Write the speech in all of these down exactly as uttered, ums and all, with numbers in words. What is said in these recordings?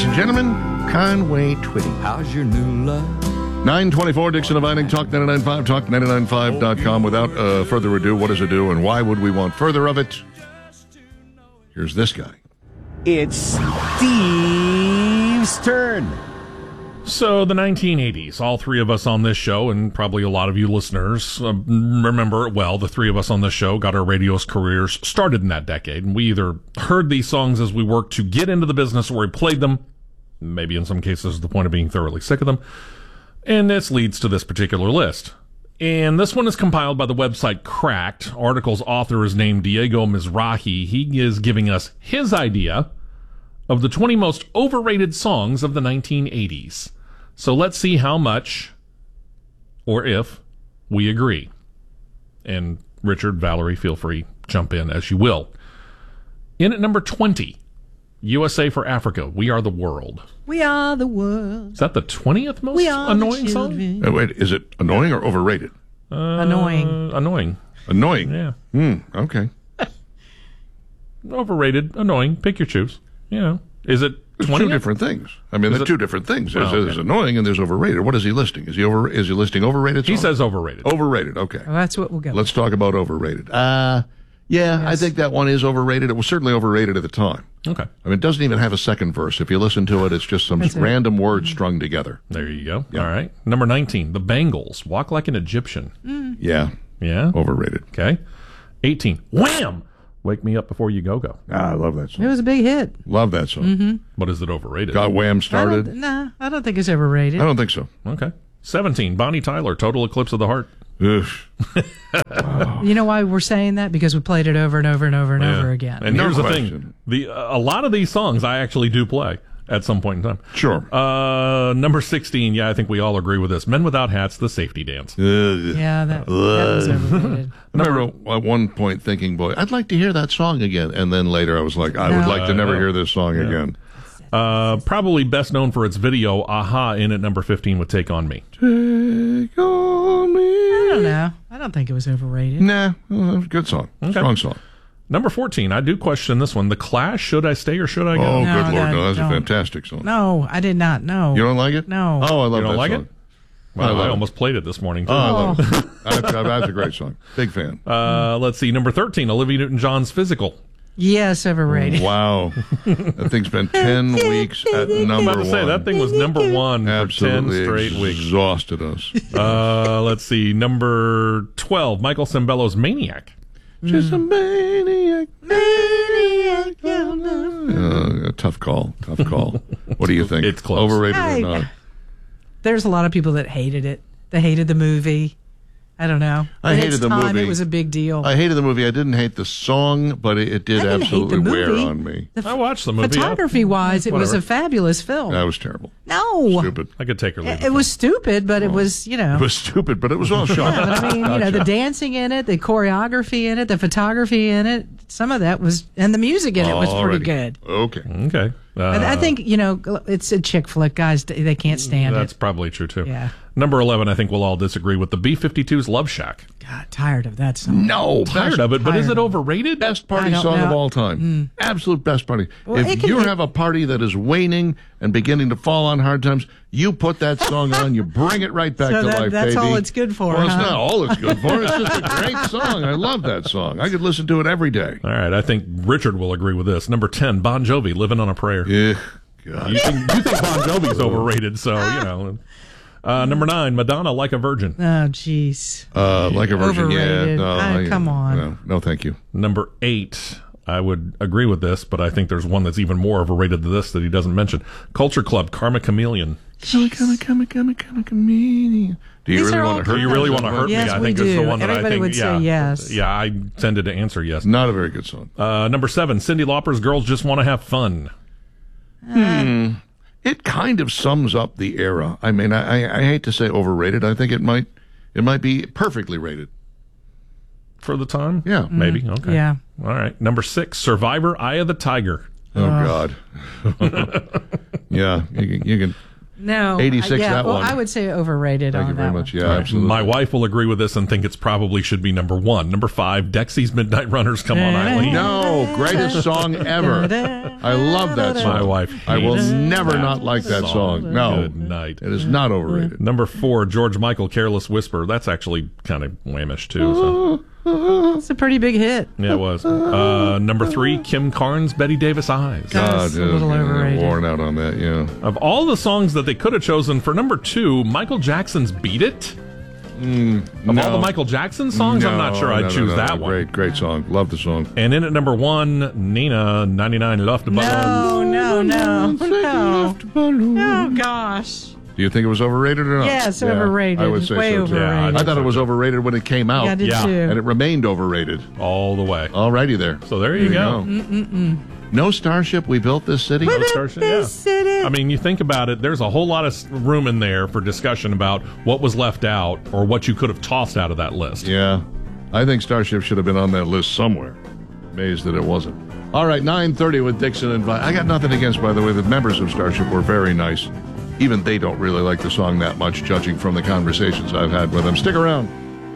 ladies and gentlemen, Conway Twitty. How's your new love? nine twenty-four, Dixon Dividing, Talk ninety-nine point five, Talk ninety-nine point five dot com. Without uh, further ado, what does it do, and why would we want further of it? Here's this guy. It's Steve's turn. So, the nineteen eighties, all three of us on this show, and probably a lot of you listeners, uh, remember it well. The three of us on this show got our radio careers started in that decade, and we either heard these songs as we worked to get into the business, or we played them, maybe in some cases to the point of being thoroughly sick of them, and this leads to this particular list. And this one is compiled by the website Cracked. Article's author is named Diego Mizrahi. He is giving us his idea of the twenty most overrated songs of the nineteen eighties. So let's see how much, or if, we agree. And Richard, Valerie, feel free, jump in as you will. In at number twenty, U S A for Africa, We Are the World. We are the world. Is that the twentieth most We are annoying the song? children. Uh, wait, is it annoying or overrated? Uh, Annoying. Annoying. Annoying. Yeah. Hmm, okay. Overrated, annoying, pick your choose. You know, is it There's twenty? two different things. I mean, Is there's it- two different things. There's, Well, okay. there's annoying and there's overrated. What is he listing? Is he over? Is he listing overrated He songs? says overrated. Overrated, okay. Well, that's what we'll go. Let's talk about overrated. Uh, yeah, I Yes. think that one is overrated. It was certainly overrated at the time. Okay, I mean, it doesn't even have a second verse. If you listen to it, it's just some That's it. random words strung together. there you go. Yeah. All right. Number nineteen, The Bangles, Walk Like an Egyptian. Yeah, Yeah. overrated. Okay. eighteen, Wham! Wake Me Up Before You Go Go. Ah, I love that It song. was a big hit. Love that song. But is it overrated? Got Wham I started. don't, nah, I don't think it's overrated. I don't think so. Okay. seventeen, Bonnie Tyler, Total Eclipse of the Heart. Ugh. You know why we're saying that? Because we played it over and over and over and Yeah. over again. And No here's the question. thing. The uh, a lot of these songs I actually do play at some point in time. Sure. Uh, number sixteen, yeah, I think we all agree with this. Men Without Hats, The Safety Dance. Ugh. yeah, that, that was overrated. I remember at one point thinking, boy, I'd like to hear that song again. And then later I was like, I would No. like to never Uh, hear this song yeah. again. Uh, probably best known for its video, Aha, in at number fifteen with Take On Me. Take on me. I don't know. I don't think it was overrated. Nah, well, good song. Okay. Strong song. Number fourteen, I do question this one. The Clash, Should I Stay or Should I Go? Oh, No, good Lord. no, No, that's a don't. fantastic song. No, I did not. No. You don't like it? No. Oh, I love You don't that like song. it? Well, I I, love it. almost played it this morning, too. Oh, I love it. That's, that's a great song. Big fan. Uh, let's see. Number thirteen, Olivia Newton-John's Physical. Yes, overrated. Wow. That thing's been ten weeks at number I'm about to one. say, that thing was number one Absolutely for ten straight weeks. exhausted us. Uh, let's see. Number twelve, Michael Sembello's Maniac. Just a maniac. Maniac. Uh, a tough call. Tough call. What do you think? It's close. Overrated I- or not? There's a lot of people that hated it. They hated the movie. I don't know. I In hated its the time, movie. It was a big deal. I hated the movie. I didn't hate the song, but it, it did I didn't hate absolutely the wear movie. on me. The I watched the movie. photography wise, it was Whatever. a fabulous film. That was terrible. no, Stupid. I could take or leave it, it was stupid, but it Oh. was you know. It was stupid, but it was all shot. Yeah, but I mean, you know, the dancing in it, the choreography in it, the photography in it, some of that was, and the music in it was pretty Alrighty. good. Okay. Okay. Uh, I, I think, you know, it's a chick flick. Guys, they can't stand that's it. probably true, too. Yeah. Number eleven, I think we'll all disagree with the B fifty-two's Love Shack. God, tired of that song. No. Tired best, of it, but is tired it of it. overrated? best I party don't song of know. all time. Absolute best party. Well, it if can- you it- have a party that is waning and beginning to fall on hard times, you put that song on, you bring it right back So to that- life, that's baby. all it's good for, Well, it's huh? not all it's good for. It's just a great song. I love that song. I could listen to it every day. All right, I think Richard will agree with this. Number ten, Bon Jovi, Living on a Prayer. Ugh, God. You think, you think Bon Jovi's overrated, so, you know. Uh, number nine, Madonna, Like a Virgin. Oh, jeez. Uh, like a virgin, yeah. Overrated. No, Ah, I- come on. No, no, thank you. Number eight, I would agree with this, but I think there's one that's even more overrated than this that he doesn't mention. Culture Club, Karma Chameleon. Come, come, come, come, come, comedian. Do you These really are want all to Do hurt you me? really Is want that to what- hurt Yes, me? I we think is the do. one that I Everybody think. would yeah, say yes. Yeah, I tended to answer yes. Not a very good song. Uh, number seven, Cyndi Lauper's Girls Just Want to Have Fun. It kind of sums up the era. I mean, I, I, I hate to say overrated. I think it might it might be perfectly rated. For the time? Yeah. Maybe. Okay. Yeah. All right. Number six, Survivor, Eye of the Tiger. Oh God. Yeah, you can, you can No. eighty-six, yeah, that well, one. I would say overrated Thank on you very that much. one. Yeah, absolutely. My wife will agree with this and think it's probably should be number one. Number five, Dexy's Midnight Runners, Come On Eileen. No, greatest song ever. I love that song. My wife I will hates never that not like that song. No. Good night. It is not overrated. Number four, George Michael, Careless Whisper. That's actually kind of whamish, too. So. It's a pretty big hit. Yeah, it was. Uh, number three, Kim Carnes, Betty Davis Eyes. God, That's a little yeah, overrated. worn out on that, yeah. Of all the songs that they could have chosen for number two, Michael Jackson's Beat It. Mm, Of no. all the Michael Jackson songs, I'm not No, sure I'd no, no, choose no, that no. one. Great, great song. Love the song. And in at number one, Nina, ninety-nine Left Balloon. No, no, no, no. Oh, gosh. Do you think it was overrated or not? Yes, Yeah, overrated. I would say Way so, too. overrated. I thought it was overrated when it came out. Yeah, I did Yeah. too. And it remained overrated. All the way. Alrighty there. So there you go. Mm-mm-mm. No Starship, we built this city. No Starship, yeah. This city. I mean, you think about it, there's a whole lot of s- room in there for discussion about what was left out or what you could have tossed out of that list. Yeah. I think Starship should have been on that list somewhere. Amazed that it wasn't. All right, nine thirty with Dixon and Vi. I got nothing against, by the way, the members of Starship were very nice. Even they don't really like the song that much, judging from the conversations I've had with them. Stick around.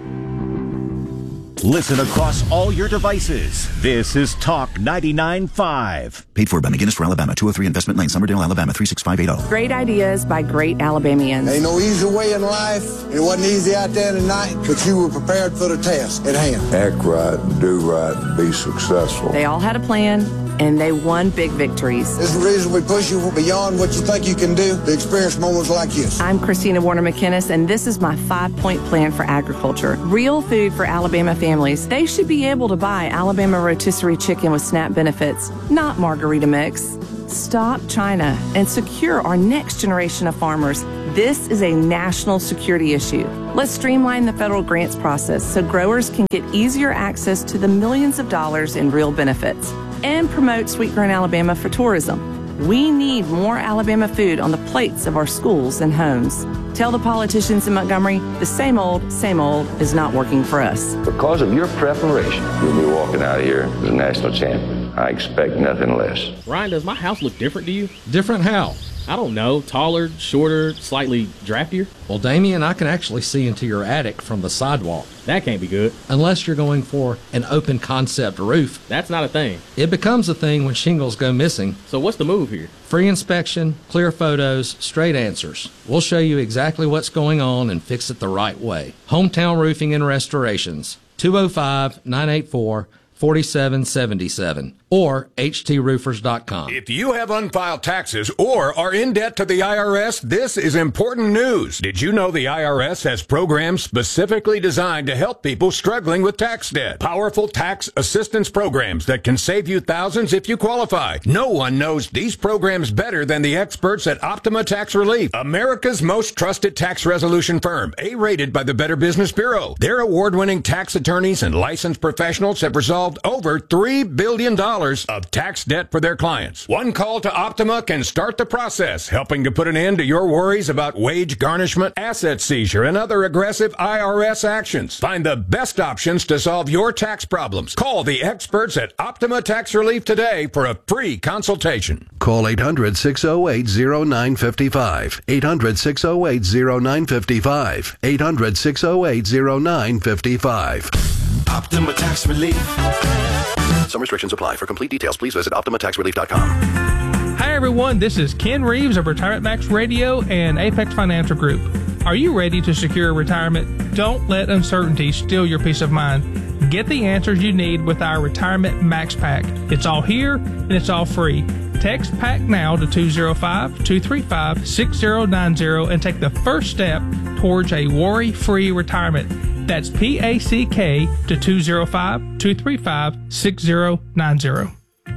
Listen across all your devices. This is Talk ninety-nine point five. Paid for by McGinnis for Alabama, two oh three Investment Lane, Summerdale, Alabama, three six five eight zero. Great ideas by great Alabamians. Ain't no easy way in life. It wasn't easy out there tonight, but you were prepared for the test at hand. Act right and do right and be successful. They all had a plan, and they won big victories. This is the reason we push you beyond what you think you can do to experience moments like this. I'm Christina Warner McInnes, and this is my five-point plan for agriculture. Real food for Alabama families. They should be able to buy Alabama rotisserie chicken with SNAP benefits, not margarita mix. Stop China and secure our next generation of farmers. This is a national security issue. Let's streamline the federal grants process so growers can get easier access to the millions of dollars in real benefits. And promote Sweetgreen Alabama for tourism. We need more Alabama food on the plates of our schools and homes. Tell the politicians in Montgomery the same old, same old is not working for us. Because of your preparation, you'll be walking out of here as a national champion. I expect nothing less. Ryan, does my house look different to you? Different how? I don't know. Taller, shorter, slightly draftier? Well, Damien, I can actually see into your attic from the sidewalk. That can't be good. Unless you're going for an open concept roof. That's not a thing. It becomes a thing when shingles go missing. So what's the move here? Free inspection, clear photos, straight answers. We'll show you exactly what's going on and fix it the right way. Hometown Roofing and Restorations, two oh five, nine eight four, four seven seven seven or h t roofers dot com. If you have unfiled taxes or are in debt to the I R S, this is important news. Did you know the I R S has programs specifically designed to help people struggling with tax debt? Powerful tax assistance programs that can save you thousands if you qualify. No one knows these programs better than the experts at Optima Tax Relief, America's most trusted tax resolution firm, A-rated by the Better Business Bureau. Their award-winning tax attorneys and licensed professionals have resolved over three billion dollars of tax debt for their clients. One call to Optima can start the process, helping to put an end to your worries about wage garnishment, asset seizure, and other aggressive I R S actions. Find the best options to solve your tax problems. Call the experts at Optima Tax Relief today for a free consultation. Call eight hundred, six oh eight, oh nine five five. eight hundred, six oh eight, oh nine five five. eight hundred, six oh eight, oh nine five five. Optima Tax Relief. Some restrictions apply. For complete details, please visit optima tax relief dot com. Hi, everyone. This is Ken Reeves of Retirement Max Radio and Apex Financial Group. Are you ready to secure retirement? Don't let uncertainty steal your peace of mind. Get the answers you need with our Retirement Max Pack. It's all here and it's all free. Text PACK now to two oh five, two three five, six oh nine oh and take the first step towards a worry-free retirement. That's P A C K to two oh five, two three five, six oh nine oh.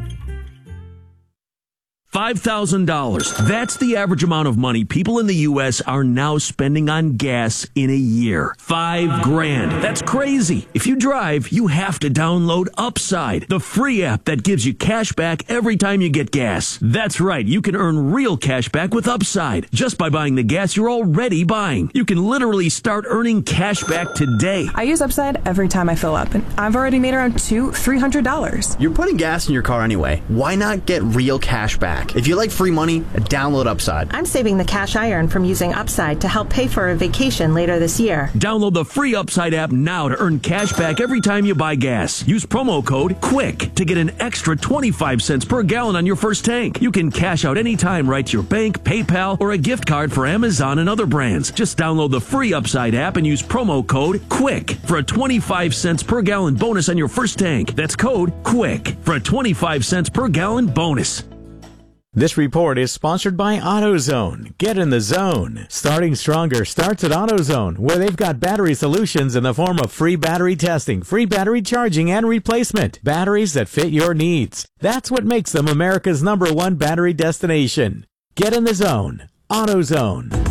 five thousand dollars. That's the average amount of money people in the U S are now spending on gas in a year. Five grand. That's crazy. If you drive, you have to download Upside, the free app that gives you cash back every time you get gas. That's right. You can earn real cash back with Upside just by buying the gas you're already buying. You can literally start earning cash back today. I use Upside every time I fill up, and I've already made around two, three hundred dollars. You're putting gas in your car anyway. Why not get real cash back? back. If you like free money, download Upside. I'm saving the cash I earn from using Upside to help pay for a vacation later this year. Download the free Upside app now to earn cash back every time you buy gas. Use promo code QUICK to get an extra twenty-five cents per gallon on your first tank. You can cash out anytime right to your bank, PayPal, or a gift card for Amazon and other brands. Just download the free Upside app and use promo code QUICK for a twenty-five cents per gallon bonus on your first tank. That's code QUICK for a twenty-five cents per gallon bonus. This report is sponsored by AutoZone. Get in the zone. Starting Stronger starts at AutoZone, where they've got battery solutions in the form of free battery testing, free battery charging, and replacement. Batteries that fit your needs. That's what makes them America's number one battery destination. Get in the zone. AutoZone.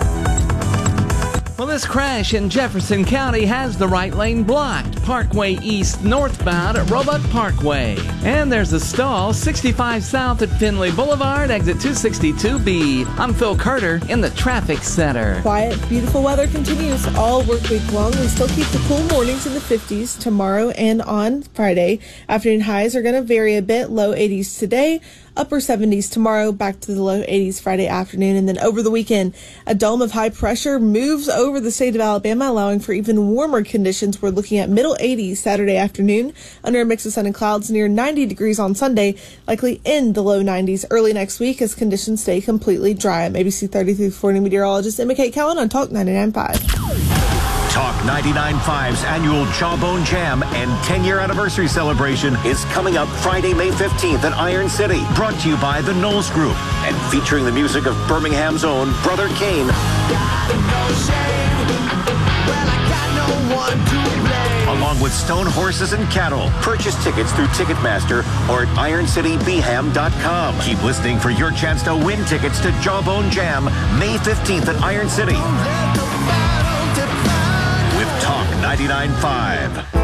Well, this crash in Jefferson County has the right lane blocked. Parkway East northbound at Roebuck Parkway. And there's a stall sixty-five south at Finley Boulevard, exit two sixty-two B. I'm Phil Carter in the traffic center. Quiet, beautiful weather continues all work week long. We still keep the cool mornings in the fifties tomorrow and on Friday. Afternoon highs are going to vary a bit. Low eighties today. Upper seventies tomorrow, back to the low eighties Friday afternoon. And then over the weekend, a dome of high pressure moves over the state of Alabama, allowing for even warmer conditions. We're looking at middle eighties Saturday afternoon, under a mix of sun and clouds, near ninety degrees on Sunday, likely in the low nineties early next week as conditions stay completely dry. I'm A B C thirty-three forty meteorologist Emma Kate Cowan on Talk ninety-nine point five. Talk ninety-nine point five's annual Jawbone Jam and ten-year anniversary celebration is coming up Friday, May fifteenth at Iron City. Brought to you by the Knowles Group and featuring the music of Birmingham's own Brother Kane. Along with Stone Horses and Cattle. Purchase tickets through Ticketmaster or at iron city b ham dot com. Keep listening for your chance to win tickets to Jawbone Jam May fifteenth at Iron City. With Talk ninety-nine point five.